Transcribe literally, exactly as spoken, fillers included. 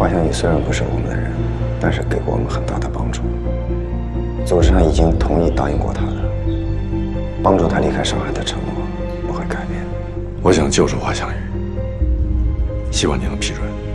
香玉虽然不是我们的人，但是给过我们很大的帮助。祖上已经同意答应过他的，帮助他离开上海的承诺不会改变。 我想救助华香玉，希望你能批准。